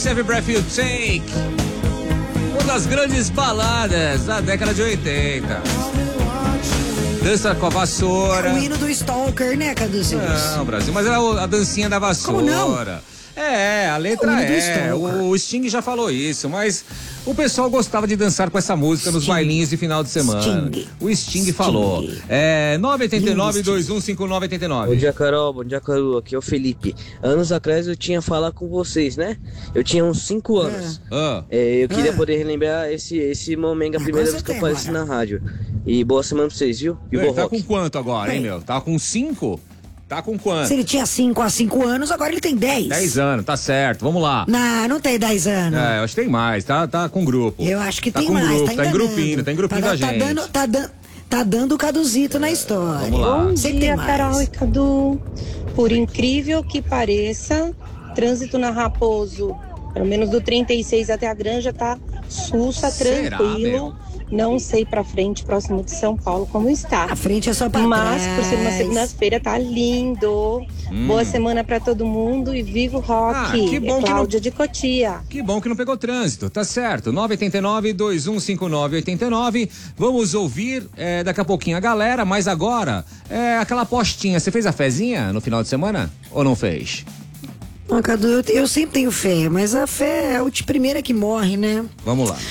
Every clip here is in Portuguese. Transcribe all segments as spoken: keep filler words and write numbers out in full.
Kiss Every Breath You Take. Uma das grandes baladas da década de oitenta. Dança com a vassoura. É o hino do Stalker, né, Caduzinho? Não, Brasil, mas era a dancinha da vassoura. Como não? É, a letra é. O, o Sting já falou isso, mas o pessoal gostava de dançar com essa música Sting. Nos bailinhos de final de semana. Sting. O Sting, Sting. falou. É nove oito nove, dois um cinco nove oito nove. Bom dia, Carol. Bom dia, Carol. Aqui é o Felipe. Anos atrás eu tinha falado com vocês, né? Eu tinha uns cinco anos. Ah. É, eu queria ah. poder relembrar esse, esse momento, a primeira vez que eu apareci na rádio. E boa semana pra vocês, viu? E Ei, tá rock. Com quanto agora, hein, meu? Tá com cinco? Tá com quanto? Se ele tinha cinco há cinco anos, agora ele tem dez. dez anos, tá certo, vamos lá. Não, não tem dez anos. É, eu acho que tem mais, tá, tá com grupo. Eu acho que tá tem com mais, grupo, tá, tá em grupinho, tá em grupinho tá, da tá gente. Dando, tá, dan, tá dando o Caduzito é, na história. Vamos lá. Bom dia, Carol e Cadu. Por incrível que pareça, trânsito na Raposo, pelo menos do trinta e seis até a Granja, tá sussa, Será, tranquilo. meu? Não sei pra frente, próximo de São Paulo, como está. A frente é só pra Mas, trás. por ser uma segunda-feira, tá lindo. Hum. Boa semana pra todo mundo e viva o rock. Ah, que bom é Cláudia que não... de Cotia. Que bom que não pegou trânsito, tá certo. nove oito nove, dois um cinco nove oito nove. Vamos ouvir é, daqui a pouquinho a galera, mas agora, é, aquela apostinha. Você fez a fezinha no final de semana? Ou não fez? Ah, Cadu, eu, eu sempre tenho fé, mas a fé é a primeira que morre, né? Vamos lá.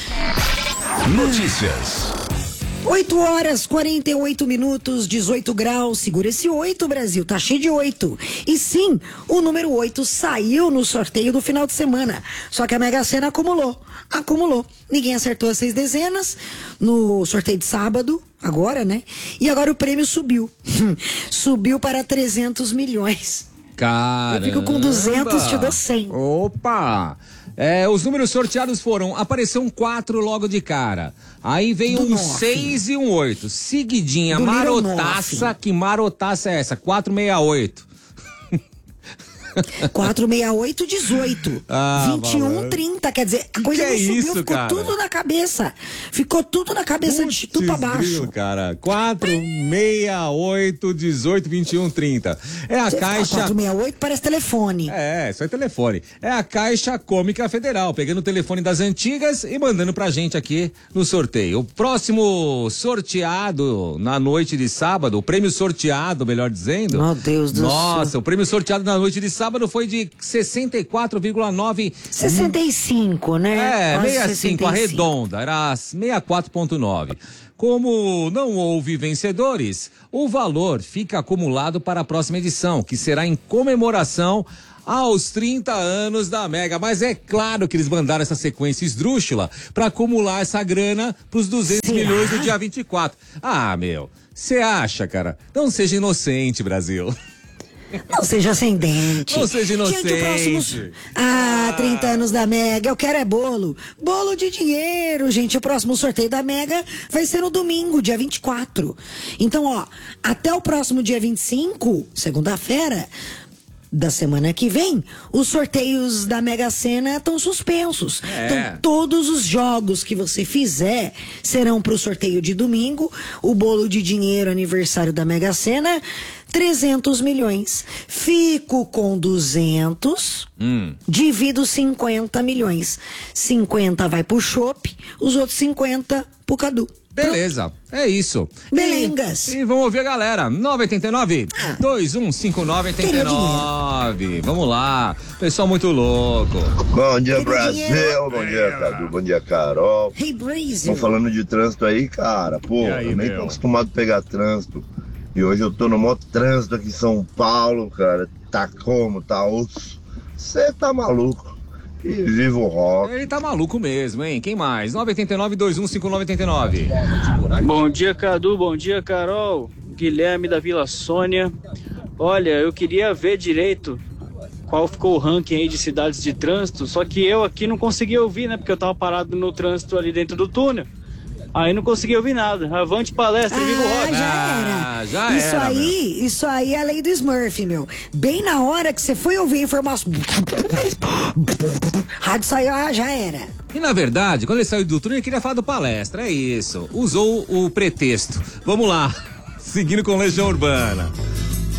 Notícias. oito horas, quarenta e oito minutos, dezoito graus. Segura esse oito, Brasil, tá cheio de oito. E sim, o número oito saiu no sorteio do final de semana. Só que a Mega Sena acumulou. Acumulou. Ninguém acertou as seis dezenas no sorteio de sábado, agora, né? E agora o prêmio subiu. Subiu para trezentos milhões. Caramba. Eu fico com duzentos, te dou cem. Opa! É, os números sorteados foram, apareceu um quatro logo de cara, aí veio Do um seis e um oito, seguidinha, Do marotaça, que marotaça é essa? quatro seis oito. quatro seis oito, dezoito. Ah, vinte e um, trinta. Quer dizer, a coisa que não é subiu, isso, ficou cara? Tudo na cabeça. Ficou tudo na cabeça Putz, de tudo pra baixo. Grilo, cara. quatro seis oito, dezoito, vinte e um, trinta. É a Você caixa. quatro seis oito parece telefone. É, isso é telefone. É a Caixa Cômica Federal, pegando o telefone das antigas e mandando pra gente aqui no sorteio. O próximo sorteado na noite de sábado, o prêmio sorteado, melhor dizendo. Meu Deus do céu. Nossa, o prêmio sorteado na noite de sábado foi de sessenta e quatro vírgula nove. sessenta e cinco, né? É, Quase sessenta e cinco, arredonda, era sessenta e quatro vírgula nove. Como não houve vencedores, o valor fica acumulado para a próxima edição, que será em comemoração aos trinta anos da Mega. Mas é claro que eles mandaram essa sequência esdrúxula para acumular essa grana pros duzentos Será? milhões do dia vinte e quatro. Ah, meu, você acha, cara? Não seja inocente, Brasil. Não seja sem dente. Não seja inocente. Gente, o próximo... Ah, trinta anos da Mega, eu quero é bolo. Bolo de dinheiro, gente. O próximo sorteio da Mega vai ser no domingo, dia vinte e quatro. Então, ó, até o próximo dia vinte e cinco, segunda-feira da semana que vem, os sorteios da Mega Sena estão suspensos. É. Então, todos os jogos que você fizer serão pro sorteio de domingo. O bolo de dinheiro aniversário da Mega Sena, trezentos milhões. Fico com duzentos, Hum. divido cinquenta milhões. cinquenta vai pro chopp, os outros cinquenta pro Cadu. Beleza, é isso. Belengas. E, e vamos ouvir a galera. nove oito nove, dois um cinco nove oito nove. Vamos lá. Pessoal muito louco. Bom dia, Querido Brasil. dinheiro. Bom dia, Cadu. Bom dia, Carol. Hey, Brasil. Estão falando de trânsito aí, cara. Pô, E aí, eu nem meu? tô acostumado a pegar trânsito. E hoje eu tô no maior trânsito aqui em São Paulo, cara. Tá como? Tá osso. Você tá maluco. E viva o rock. Ele tá maluco mesmo, hein? Quem mais? nove oito nove, dois um cinco nove oito nove. Bom dia, Cadu. Bom dia, Carol. Guilherme da Vila Sônia. Olha, eu queria ver direito qual ficou o ranking aí de cidades de trânsito, só que eu aqui não consegui ouvir, né? Porque eu tava parado no trânsito ali dentro do túnel. Aí não consegui ouvir nada. Avante palestra, Ah, viva o rock. já Ah, era. já isso era, aí, isso aí é a lei do Smurf, meu. Bem na hora que você foi ouvir a informação, rádio saiu, ah, já era. E na verdade, quando ele saiu do túnel, ele queria falar do palestra, é isso. Usou o pretexto. Vamos lá, seguindo com Legião Urbana.